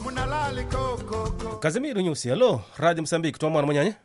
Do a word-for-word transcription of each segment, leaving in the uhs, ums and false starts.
Kazimiro Nyusi, hello, Radio Msambiki, tuwa mwana mwenyanye?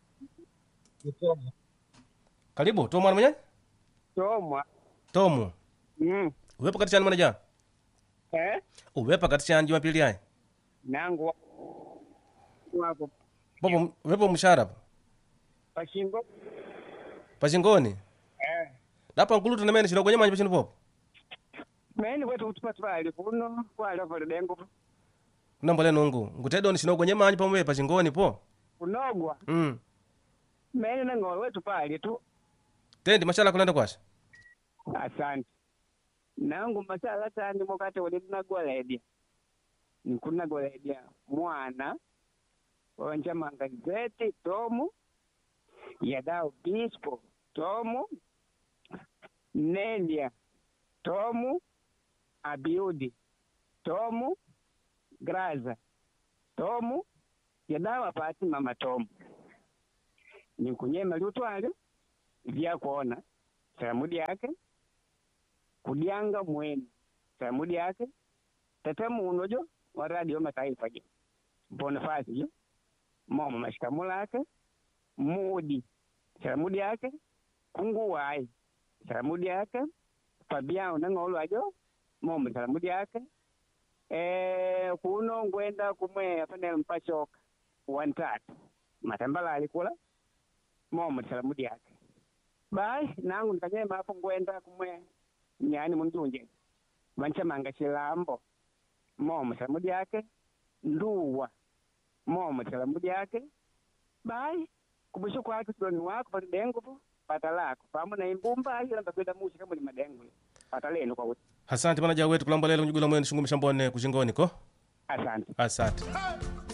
Karibu, tuwa mwana mwenyanye? Tomwa. Tomu. Mm. Uwepo kati chani mwanaja? Eh? Uwepo kati chani jumapili yae? Nangu wako. Bobo, uwepo mshara po? Pashingo. Pashingoni? Eh. Dapa nkulutu na mene shilo kwenye manji pashinu popo? Meni kwetu kutupatwali kuno kwa lafo dengo. Unambole nungu, ngutedo ni shino kwenye manji pamuwe pashingoni po? Kunogwa. Mm. Meni nango wetu pali tu. Tendi mashala kulenda kwasha? Asante. Nangu mashala tani mokate wali nagwaledia. Nikuna gwaledia mwana wanja mangazeti Tomu yadao bispo Tomu Nelia Tomu Abiudi Tomu Graza Tomu yadawa pati mama Tomu nikunyema lutwale vya kuona saramudi yake kudianga mweni saramudi yake tatemu unojo wa radio mataifa jo Bonifasi jo mama mashikamula yake mudi saramudi yake kungu wai saramudi yake Fabiano nangolo ajo mama saramudi yake eh kuno ngwenda kumwe afane mpachoka wantatu matambala alikula mama saramudi yake bai nangu nikanyema hapo ngwenda kumwe nyani munjunje mancha manga chilambo mama saramudi yake nduwa mama saramudi yake bai kubisho kwake tudoni wako pali dengo po patalako pamoja na imbumba hiyo ndio kwenda mushi kama ni madengo pataleno kwa wote. Asante manaja wetu kulamba lelo njugula mwene shungu mshambone kushingoni ko? Asante. Asante.